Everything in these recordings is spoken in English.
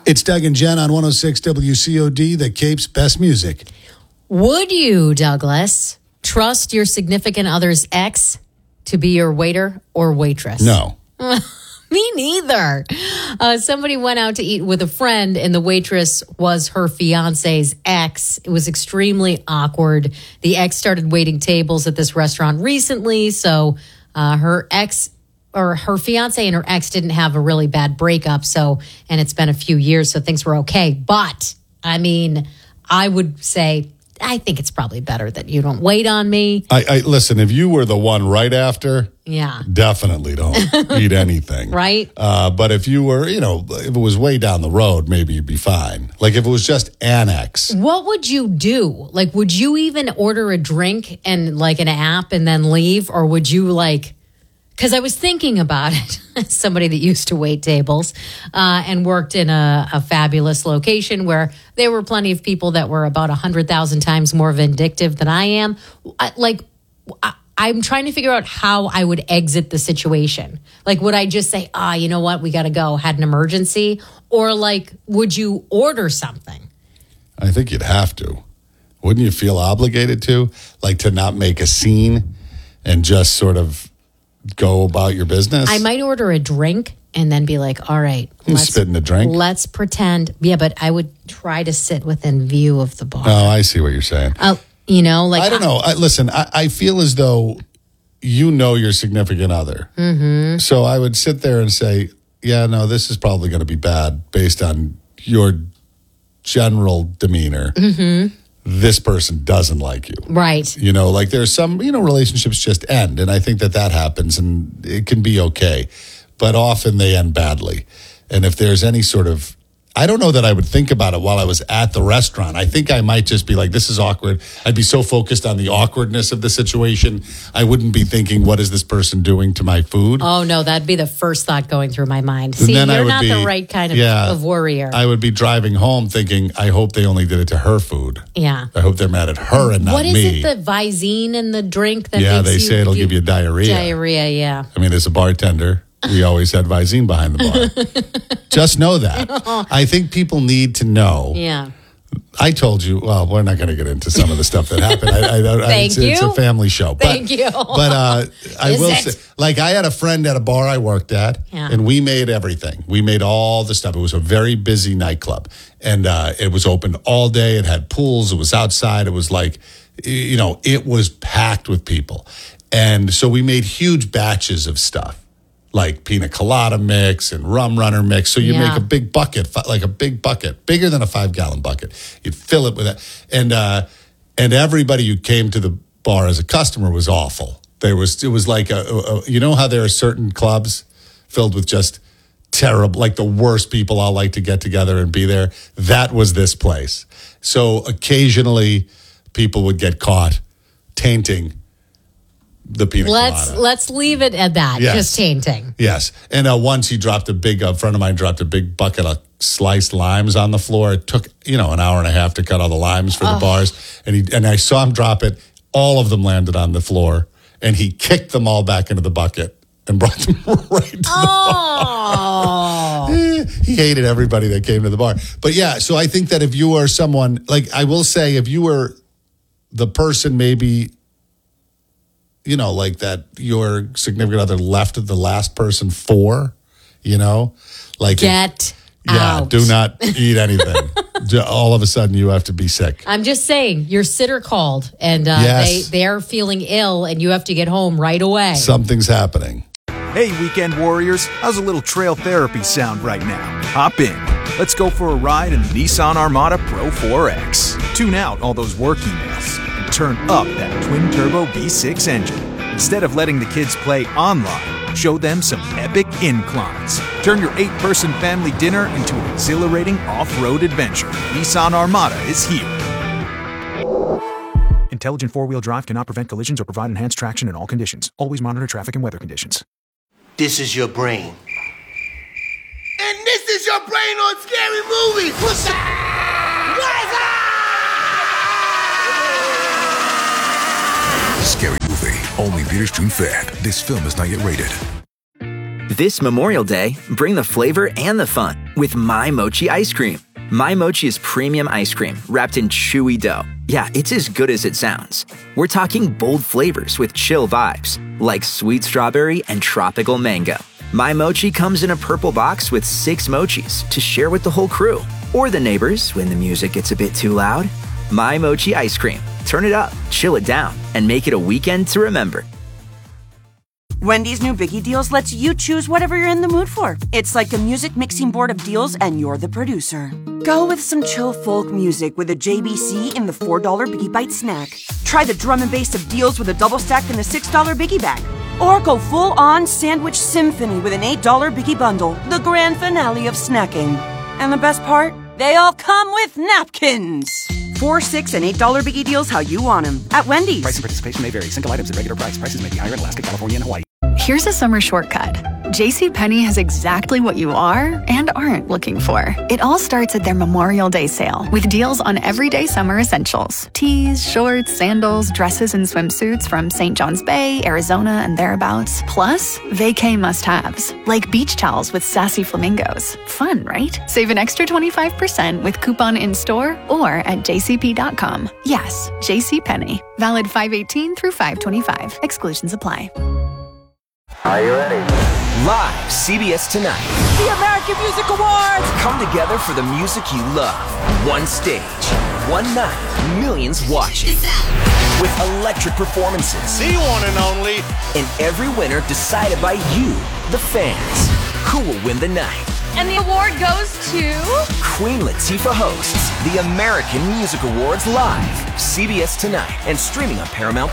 It's Doug and Jen on 106 WCOD, the Cape's best music. Would you, Douglas, trust your significant other's ex to be your waiter or waitress? No. Me neither. Somebody went out to eat with a friend, and the waitress was her fiance's ex. It was extremely awkward. The ex started waiting tables at this restaurant recently, so her fiance and her ex didn't have a really bad breakup. And it's been a few years, so things were okay. But I mean, I would say, I think it's probably better that you don't wait on me. I listen, if you were the one right after, yeah, definitely don't eat anything. Right? But if you were, if it was way down the road, maybe you'd be fine. Like if it was just an ex. What would you do? Like, would you even order a drink and like an app and then leave? Or would you because I was thinking about it as somebody that used to wait tables and worked in a fabulous location where there were plenty of people that were about 100,000 times more vindictive than I am. I'm trying to figure out how I would exit the situation. Like, would I just say, you know what? We got to go. Had an emergency. Or would you order something? I think you'd have to. Wouldn't you feel obligated to? Like to not make a scene and just sort of go about your business? I might order a drink and then be like, all right. Spit in the drink? Let's pretend. Yeah, but I would try to sit within view of the bar. Oh, I see what you're saying. I don't know. Listen, I feel as though you know your significant other. Mm-hmm. So I would sit there and say, yeah, no, this is probably going to be bad based on your general demeanor. Mm-hmm. This person doesn't like you. Right. There's some, relationships just end. And I think that happens and it can be okay. But often they end badly. And if there's any sort of, I don't know that I would think about it while I was at the restaurant. I think I might just be like, this is awkward. I'd be so focused on the awkwardness of the situation. I wouldn't be thinking, what is this person doing to my food? Oh, no, that'd be the first thought going through my mind. See, you're not the right kind of warrior. I would be driving home thinking, I hope they only did it to her food. Yeah. I hope they're mad at her and not me. What is it, the Visine in the drink that they say it'll give you diarrhea. Diarrhea, yeah. I mean, as a bartender, we always had Visine behind the bar. Just know that. I think people need to know. Yeah. I told you, well, we're not going to get into some of the stuff that happened. It's a family show. Thank you. But I will say, I had a friend at a bar I worked at, and we made everything. We made all the stuff. It was a very busy nightclub, and it was open all day. It had pools. It was outside. It was it was packed with people. And so we made huge batches of stuff, like pina colada mix and rum runner mix. So you make a big bucket, bigger than a 5-gallon bucket. You'd fill it with that. And everybody who came to the bar as a customer was awful. It was like how there are certain clubs filled with just terrible, like the worst people all like to get together and be there. That was this place. So occasionally people would get caught tainting the pina colada. Let's leave it at that. Yes. Just tainting. Yes. And once a friend of mine dropped a big bucket of sliced limes on the floor. It took, an hour and a half to cut all the limes for the bars. And I saw him drop it. All of them landed on the floor. And he kicked them all back into the bucket and brought them right to the bar. He hated everybody that came to the bar. But yeah, so I think that if you are someone, I will say, if you were the person maybe, that your significant other left the last person for, get out. Do not eat anything. All of a sudden, you have to be sick. I'm just saying, your sitter called, and they're feeling ill, and you have to get home right away. Something's happening. Hey, weekend warriors, how's a little trail therapy sound right now? Hop in. Let's go for a ride in the Nissan Armada Pro 4X. Tune out all those work emails and turn up that twin-turbo V6 engine. Instead of letting the kids play online, show them some epic inclines. Turn your 8-person family dinner into an exhilarating off-road adventure. Nissan Armada is here. Intelligent four-wheel drive cannot prevent collisions or provide enhanced traction in all conditions. Always monitor traffic and weather conditions. This is your brain. And this is your brain on Scary Movie. What's up? Scary Movie. Only theaters June 5th. This film is not yet rated. This Memorial Day, bring the flavor and the fun with My Mochi ice cream. My Mochi is premium ice cream wrapped in chewy dough. Yeah, it's as good as it sounds. We're talking bold flavors with chill vibes, like sweet strawberry and tropical mango. My Mochi comes in a purple box with 6 mochis to share with the whole crew. Or the neighbors when the music gets a bit too loud. My Mochi ice cream. Turn it up, chill it down, and make it a weekend to remember. Wendy's new Biggie Deals lets you choose whatever you're in the mood for. It's like a music mixing board of deals, and you're the producer. Go with some chill folk music with a JBC in the $4 Biggie Bite snack. Try the drum and bass of deals with a double stack in the $6 Biggie Bag. Or go full-on sandwich symphony with an $8 Biggie Bundle, the grand finale of snacking. And the best part? They all come with napkins. $4, $6, and $8 Biggie Deals how you want them at Wendy's. Price and participation may vary. Single items at regular price. Prices may be higher in Alaska, California, and Hawaii. Here's a summer shortcut. JCPenney has exactly what you are and aren't looking for. It all starts at their Memorial Day sale with deals on everyday summer essentials. Tees, shorts, sandals, dresses, and swimsuits from St. John's Bay, Arizona, and thereabouts. Plus, vacay must-haves, like beach towels with sassy flamingos. Fun, right? Save an extra 25% with coupon in-store or at jcp.com. Yes, JCPenney. Valid 5/18 through 5/25. Exclusions apply. Are you ready? Live, CBS Tonight. The American Music Awards! Come together for the music you love. One stage, one night, millions watching. With electric performances. The one and only. And every winner decided by you, the fans. Who will win the night? And the award goes to... Queen Latifah hosts the American Music Awards live. CBS Tonight and streaming on Paramount+.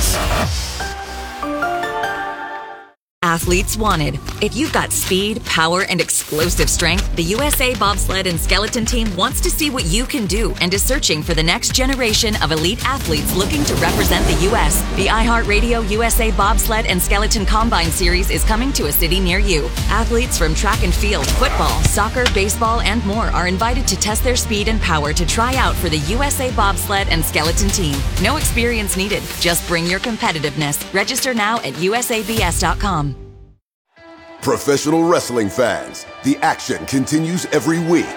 Athletes wanted. If you've got speed, power, and explosive strength, the USA Bobsled and Skeleton Team wants to see what you can do and is searching for the next generation of elite athletes looking to represent the U.S. The iHeartRadio USA Bobsled and Skeleton Combine Series is coming to a city near you. Athletes from track and field, football, soccer, baseball, and more are invited to test their speed and power to try out for the USA Bobsled and Skeleton Team. No experience needed. Just bring your competitiveness. Register now at usabs.com. Professional wrestling fans, the action continues every week.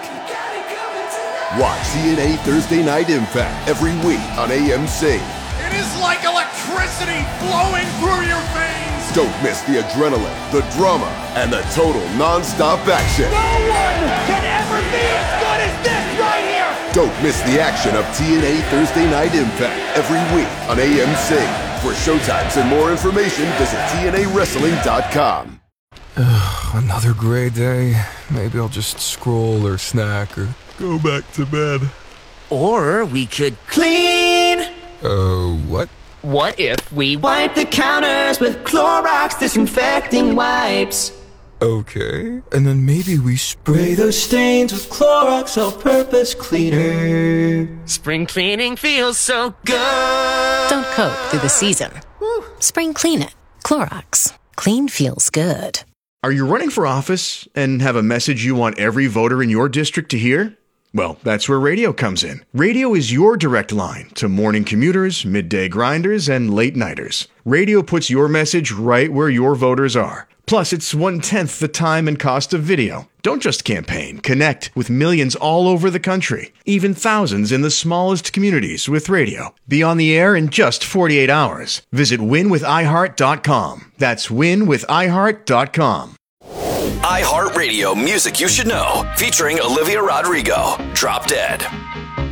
Watch TNA Thursday Night Impact every week on AMC. It is like electricity flowing through your veins. Don't miss the adrenaline, the drama, and the total non-stop action. No one can ever be as good as this right here. Don't miss the action of TNA Thursday Night Impact every week on AMC. For showtimes and more information, visit TNAWrestling.com. Another gray day. Maybe I'll just scroll or snack or go back to bed. Or we could clean. What? What if we wipe the counters with Clorox disinfecting wipes? Okay. And then maybe we spray those stains with Clorox all-purpose cleaner. Spring cleaning feels so good. Don't coat through the season. Spring clean it. Clorox. Clean feels good. Are you running for office and have a message you want every voter in your district to hear? Well, that's where radio comes in. Radio is your direct line to morning commuters, midday grinders, and late nighters. Radio puts your message right where your voters are. Plus, it's 1/10 the time and cost of video. Don't just campaign. Connect with millions all over the country, even thousands in the smallest communities with radio. Be on the air in just 48 hours. Visit winwithiheart.com. That's winwithiheart.com. iHeartRadio Music You Should Know, featuring Olivia Rodrigo. Drop Dead.